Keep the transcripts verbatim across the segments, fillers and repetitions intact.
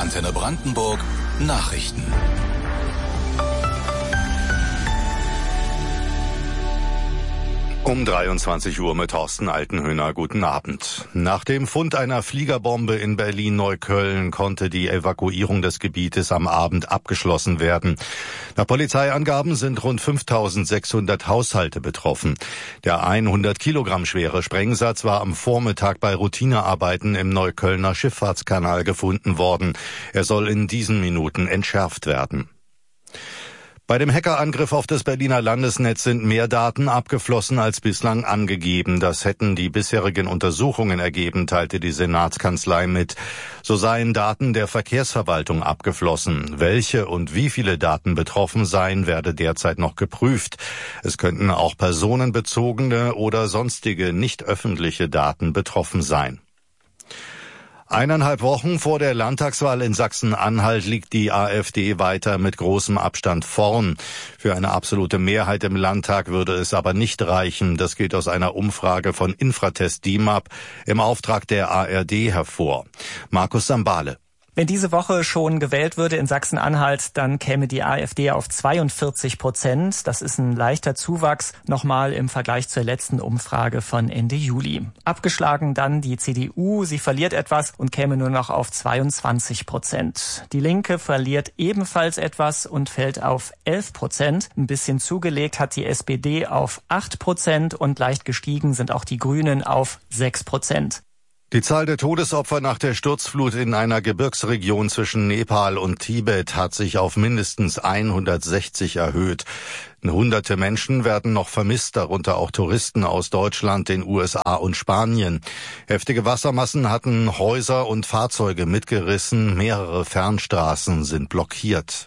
Antenne Brandenburg Nachrichten. Um dreiundzwanzig Uhr mit Thorsten Altenhöhner. Guten Abend. Nach dem Fund einer Fliegerbombe in Berlin-Neukölln konnte die Evakuierung des Gebietes am Abend abgeschlossen werden. Nach Polizeiangaben sind rund fünftausendsechshundert Haushalte betroffen. Der hundert Kilogramm schwere Sprengsatz war am Vormittag bei Routinearbeiten im Neuköllner Schifffahrtskanal gefunden worden. Er soll in diesen Minuten entschärft werden. Bei dem Hackerangriff auf das Berliner Landesnetz sind mehr Daten abgeflossen als bislang angegeben. Das hätten die bisherigen Untersuchungen ergeben, teilte die Senatskanzlei mit. So seien Daten der Verkehrsverwaltung abgeflossen. Welche und wie viele Daten betroffen seien, werde derzeit noch geprüft. Es könnten auch personenbezogene oder sonstige nicht öffentliche Daten betroffen sein. Eineinhalb Wochen vor der Landtagswahl in Sachsen-Anhalt liegt die AfD weiter mit großem Abstand vorn. Für eine absolute Mehrheit im Landtag würde es aber nicht reichen. Das geht aus einer Umfrage von Infratest D I M A P im Auftrag der A R D hervor. Markus Sambale. Wenn diese Woche schon gewählt würde in Sachsen-Anhalt, dann käme die AfD auf zweiundvierzig Prozent. Das ist ein leichter Zuwachs, nochmal im Vergleich zur letzten Umfrage von Ende Juli. Abgeschlagen dann die C D U. Sie verliert etwas und käme nur noch auf zweiundzwanzig Prozent. Die Linke verliert ebenfalls etwas und fällt auf elf Prozent. Ein bisschen zugelegt hat die S P D auf acht Prozent und leicht gestiegen sind auch die Grünen auf sechs Prozent. Die Zahl der Todesopfer nach der Sturzflut in einer Gebirgsregion zwischen Nepal und Tibet hat sich auf mindestens hundertsechzig erhöht. Hunderte Menschen werden noch vermisst, darunter auch Touristen aus Deutschland, den U S A und Spanien. Heftige Wassermassen hatten Häuser und Fahrzeuge mitgerissen, mehrere Fernstraßen sind blockiert.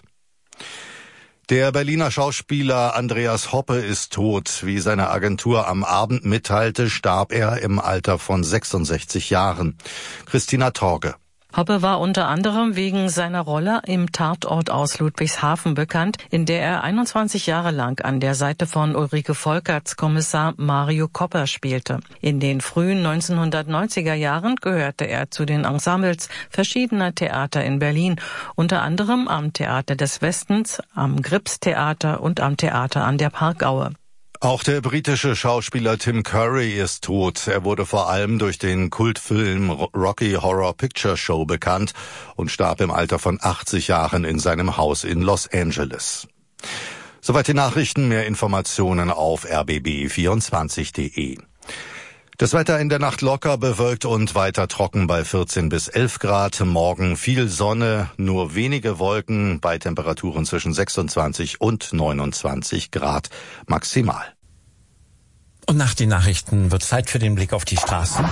Der Berliner Schauspieler Andreas Hoppe ist tot. Wie seine Agentur am Abend mitteilte, starb er im Alter von sechsundsechzig Jahren. Christina Torge. Hoppe war unter anderem wegen seiner Rolle im Tatort aus Ludwigshafen bekannt, in der er einundzwanzig Jahre lang an der Seite von Ulrike Volkerts Kommissar Mario Kopper spielte. In den frühen neunzehnhundertneunziger Jahren gehörte er zu den Ensembles verschiedener Theater in Berlin, unter anderem am Theater des Westens, am Gripstheater und am Theater an der Parkaue. Auch der britische Schauspieler Tim Curry ist tot. Er wurde vor allem durch den Kultfilm Rocky Horror Picture Show bekannt und starb im Alter von achtzig Jahren in seinem Haus in Los Angeles. Soweit die Nachrichten, mehr Informationen auf r b b vierundzwanzig punkt de. Das Wetter in der Nacht locker, bewölkt und weiter trocken bei vierzehn bis elf Grad. Morgen viel Sonne, nur wenige Wolken bei Temperaturen zwischen sechsundzwanzig und neunundzwanzig Grad maximal. Und nach den Nachrichten wird Zeit für den Blick auf die Straßen.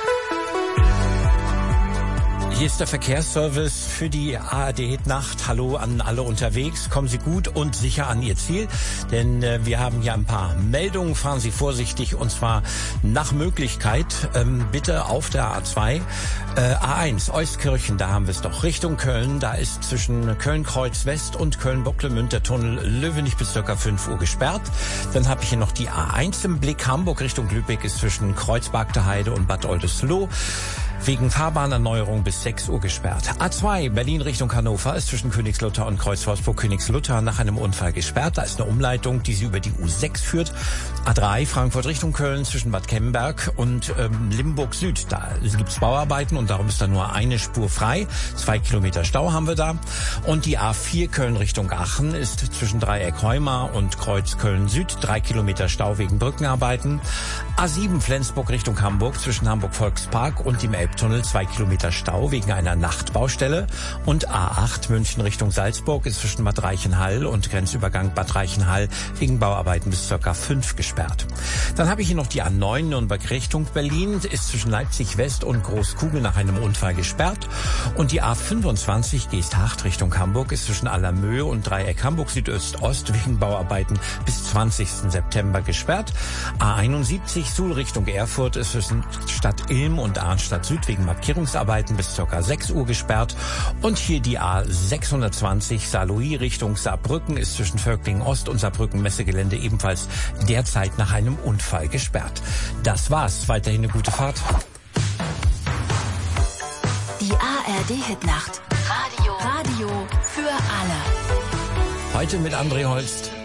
Hier ist der Verkehrsservice für die A R D-Nacht. Hallo an alle unterwegs. Kommen Sie gut und sicher an Ihr Ziel, denn äh, wir haben hier ein paar Meldungen. Fahren Sie vorsichtig und zwar nach Möglichkeit ähm, bitte auf der A zwei. Äh, A eins, Euskirchen, da haben wir es doch. Richtung Köln, da ist zwischen Köln-Kreuz-West und Köln-Bocklemünd der Tunnel Löwenich bis ca. fünf Uhr gesperrt. Dann habe ich hier noch die A eins im Blick. Hamburg Richtung Lübeck ist zwischen Kreuzberg Heide und Bad Oldesloe wegen Fahrbahnerneuerung bis sechs Uhr gesperrt. A zwei, Berlin Richtung Hannover, ist zwischen Königslutter und Kreuz-Wolfsburg-Königslutter nach einem Unfall gesperrt. Da ist eine Umleitung, die sie über die U sechs führt. A drei, Frankfurt Richtung Köln, zwischen Bad Kemberg und ähm, Limburg Süd. Da gibt's Bauarbeiten und darum ist da nur eine Spur frei. Zwei Kilometer Stau haben wir da. Und die A vier, Köln Richtung Aachen, ist zwischen Dreieck Heumar und Kreuz Köln Süd. Drei Kilometer Stau wegen Brückenarbeiten. A sieben, Flensburg Richtung Hamburg, zwischen Hamburg Volkspark und dem Elbtunnel. Zwei Kilometer Stau wegen einer Nachtbaustelle. Und A acht, München Richtung Salzburg, ist zwischen Bad Reichenhall und Grenzübergang Bad Reichenhall wegen Bauarbeiten bis ca. fünf gesperrt. Dann habe ich hier noch die A neun, Nürnberg Richtung Berlin, ist zwischen Leipzig West und Großkugel nach einem Unfall gesperrt. Und die A fünfundzwanzig, Geesthacht Richtung Hamburg, ist zwischen Allermöhe und Dreieck Hamburg Südöst-Ost wegen Bauarbeiten bis zwanzigsten September gesperrt. A einundsiebzig, Suhl Richtung Erfurt, ist zwischen Stadt Ilm und Arnstadt Süd wegen Markierungsarbeiten bis ca. sechs Uhr gesperrt. Und hier die A sechshundertzwanzig, Saarlouis Richtung Saarbrücken, ist zwischen Völklingen Ost und Saarbrücken Messegelände ebenfalls derzeit nach einem Unfall gesperrt. Das war's. Weiterhin eine gute Fahrt. Die A R D-Hitnacht. Radio. Radio für alle. Heute mit André Holst.